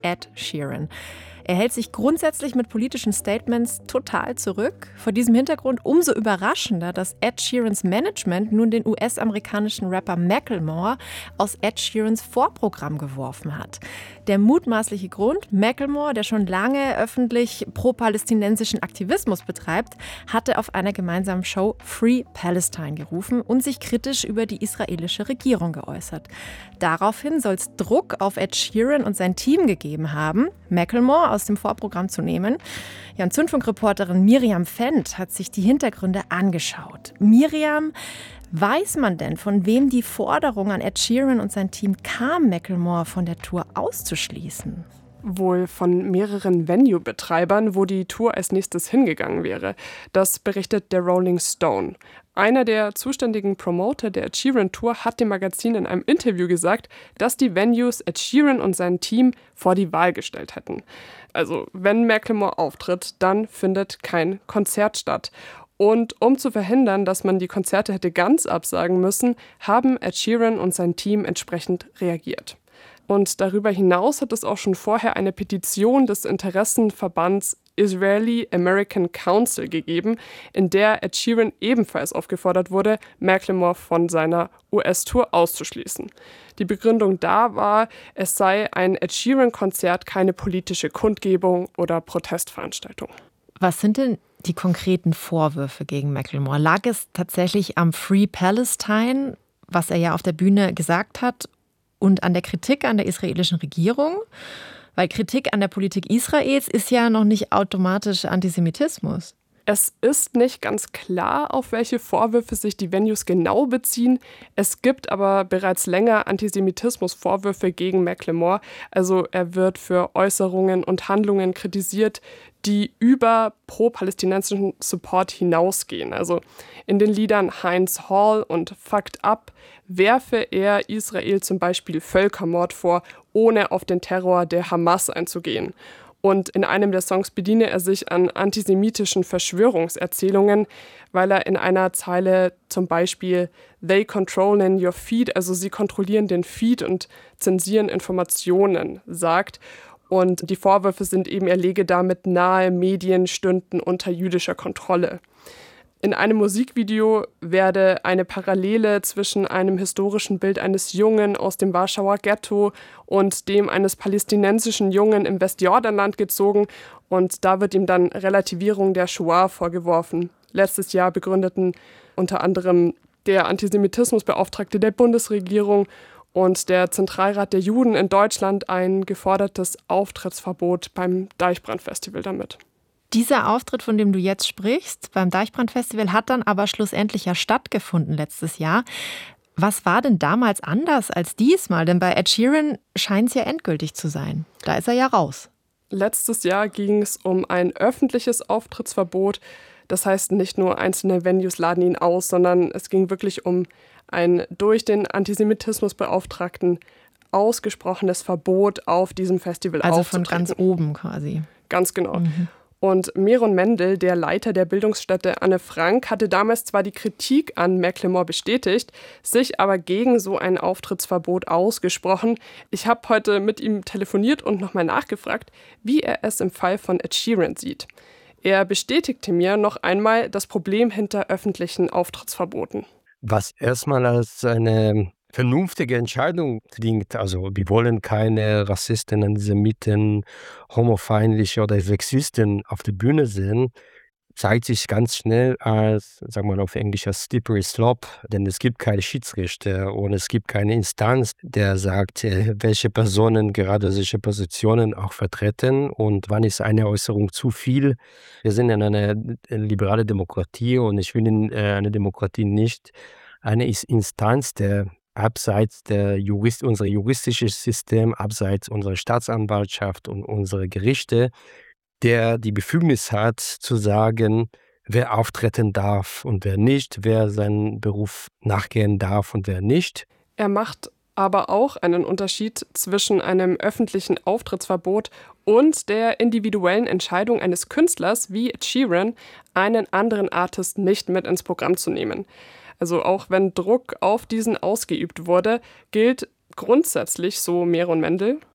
Ed Sheeran. Er hält sich grundsätzlich mit politischen Statements total zurück. Vor diesem Hintergrund umso überraschender, dass Ed Sheerans Management nun den US-amerikanischen Rapper Macklemore aus Ed Sheerans Vorprogramm geworfen hat. Der mutmaßliche Grund: Macklemore, der schon lange öffentlich pro-palästinensischen Aktivismus betreibt, hatte auf einer gemeinsamen Show Free Palestine gerufen und sich kritisch über die israelische Regierung geäußert. Daraufhin soll es Druck auf Ed Sheeran und sein Team gegeben haben, Macklemore aus dem Vorprogramm zu nehmen. Ja, und Zündfunk-Reporterin Miriam Fendt hat sich die Hintergründe angeschaut. Miriam, weiß man denn, von wem die Forderung an Ed Sheeran und sein Team kam, Macklemore von der Tour auszuschließen? Wohl von mehreren Venue-Betreibern, wo die Tour als nächstes hingegangen wäre. Das berichtet der Rolling Stone. Einer der zuständigen Promoter der Ed Sheeran-Tour hat dem Magazin in einem Interview gesagt, dass die Venues Ed Sheeran und sein Team vor die Wahl gestellt hätten. Also, wenn Macklemore auftritt, dann findet kein Konzert statt. Und um zu verhindern, dass man die Konzerte hätte ganz absagen müssen, haben Ed Sheeran und sein Team entsprechend reagiert. Und darüber hinaus hat es auch schon vorher eine Petition des Interessenverbands Israeli American Council gegeben, in der Ed Sheeran ebenfalls aufgefordert wurde, Macklemore von seiner US-Tour auszuschließen. Die Begründung da war, es sei ein Ed Sheeran-Konzert keine politische Kundgebung oder Protestveranstaltung. Was sind denn die konkreten Vorwürfe gegen Macklemore? Lag es tatsächlich am Free Palestine, was er ja auf der Bühne gesagt hat, und an der Kritik an der israelischen Regierung? Weil Kritik an der Politik Israels ist ja noch nicht automatisch Antisemitismus. Es ist nicht ganz klar, auf welche Vorwürfe sich die Venues genau beziehen. Es gibt aber bereits länger Antisemitismusvorwürfe gegen Macklemore. Also er wird für Äußerungen und Handlungen kritisiert, die über pro-palästinensischen Support hinausgehen. Also in den Liedern Heinz Hall und Fucked Up werfe er Israel zum Beispiel Völkermord vor, ohne auf den Terror der Hamas einzugehen. Und in einem der Songs bediene er sich an antisemitischen Verschwörungserzählungen, weil er in einer Zeile zum Beispiel "They controlling your feed", also sie kontrollieren den Feed und zensieren Informationen, sagt. Und die Vorwürfe sind eben, er lege damit nahe, Medien stünden unter jüdischer Kontrolle. In einem Musikvideo werde eine Parallele zwischen einem historischen Bild eines Jungen aus dem Warschauer Ghetto und dem eines palästinensischen Jungen im Westjordanland gezogen. Und da wird ihm dann Relativierung der Shoah vorgeworfen. Letztes Jahr begründeten unter anderem der Antisemitismusbeauftragte der Bundesregierung und der Zentralrat der Juden in Deutschland ein gefordertes Auftrittsverbot beim Deichbrand-Festival damit. Dieser Auftritt, von dem du jetzt sprichst, beim Deichbrand-Festival, hat dann aber schlussendlich ja stattgefunden letztes Jahr. Was war denn damals anders als diesmal? Denn bei Ed Sheeran scheint es ja endgültig zu sein. Da ist er ja raus. Letztes Jahr ging es um ein öffentliches Auftrittsverbot. Das heißt, nicht nur einzelne Venues laden ihn aus, sondern es ging wirklich um ein durch den Antisemitismusbeauftragten ausgesprochenes Verbot auf diesem Festival aufzutreten. Also von ganz oben quasi. Ganz genau. Und Meron Mendel, der Leiter der Bildungsstätte Anne Frank, hatte damals zwar die Kritik an Macklemore bestätigt, sich aber gegen so ein Auftrittsverbot ausgesprochen. Ich habe heute mit ihm telefoniert und nochmal nachgefragt, wie er es im Fall von Ed Sheeran sieht. Er bestätigte mir noch einmal das Problem hinter öffentlichen Auftrittsverboten. Was erstmal als eine vernünftige Entscheidung klingt, also wir wollen keine Rassisten, Antisemiten, homofeindliche oder Sexisten auf der Bühne sehen, zeigt sich ganz schnell als, sagen wir mal auf Englisch, als slippery slope, denn es gibt keine Schiedsrichter und es gibt keine Instanz, der sagt, welche Personen gerade solche Positionen auch vertreten und wann ist eine Äußerung zu viel. Wir sind in einer liberalen Demokratie und ich will in einer Demokratie nicht eine Instanz, der abseits unser juristisches System, abseits unserer Staatsanwaltschaft und unserer Gerichte, der die Befugnis hat, zu sagen, wer auftreten darf und wer nicht, wer seinen Beruf nachgehen darf und wer nicht. Er macht aber auch einen Unterschied zwischen einem öffentlichen Auftrittsverbot und der individuellen Entscheidung eines Künstlers wie Ed Sheeran, einen anderen Artist nicht mit ins Programm zu nehmen. Also auch wenn Druck auf diesen ausgeübt wurde, gilt grundsätzlich, so Meron Mendel,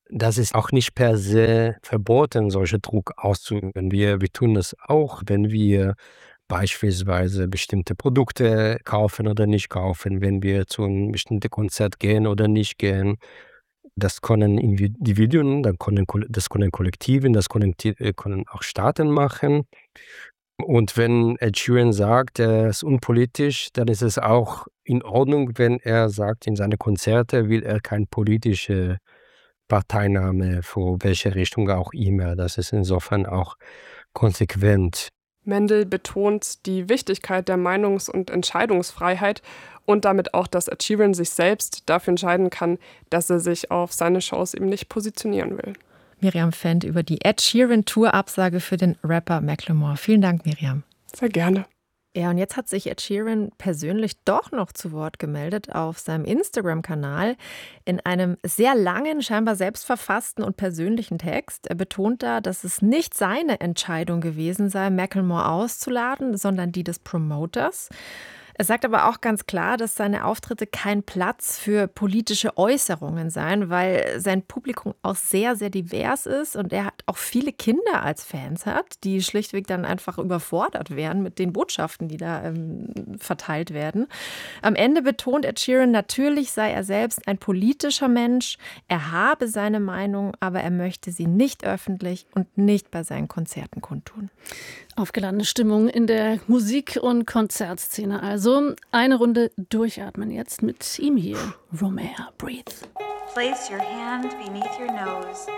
das ist auch nicht per se verboten, solche Druck auszuüben. Wir tun das auch, wenn wir beispielsweise bestimmte Produkte kaufen oder nicht kaufen, wenn wir zu einem bestimmten Konzert gehen oder nicht gehen. Das können Individuen, das können Kollektiven, können auch Staaten machen. Und wenn Ed Sheeran sagt, er ist unpolitisch, dann ist es auch in Ordnung, wenn er sagt, in seine Konzerte will er keine politische Parteinahme, für welche Richtung auch immer. Das ist insofern auch konsequent. Mendel betont die Wichtigkeit der Meinungs- und Entscheidungsfreiheit und damit auch, dass Ed Sheeran sich selbst dafür entscheiden kann, dass er sich auf seine Shows eben nicht positionieren will. Miriam Fendt über die Ed Sheeran-Tour-Absage für den Rapper Macklemore. Vielen Dank, Miriam. Sehr gerne. Ja, und jetzt hat sich Ed Sheeran persönlich doch noch zu Wort gemeldet auf seinem Instagram-Kanal in einem sehr langen, scheinbar selbstverfassten und persönlichen Text. Er betont da, dass es nicht seine Entscheidung gewesen sei, Macklemore auszuladen, sondern die des Promoters. Er sagt aber auch ganz klar, dass seine Auftritte kein Platz für politische Äußerungen seien, weil sein Publikum auch sehr, sehr divers ist und er hat auch viele Kinder als Fans hat, die schlichtweg dann einfach überfordert werden mit den Botschaften, die da verteilt werden. Am Ende betont Ed Sheeran, natürlich sei er selbst ein politischer Mensch, er habe seine Meinung, aber er möchte sie nicht öffentlich und nicht bei seinen Konzerten kundtun. Aufgeladene Stimmung in der Musik- und Konzertszene. Also eine Runde durchatmen jetzt mit ihm hier. Romare, breathe. Place your hand beneath your nose.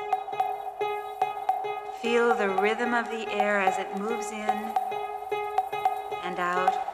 Feel the rhythm of the air as it moves in and out.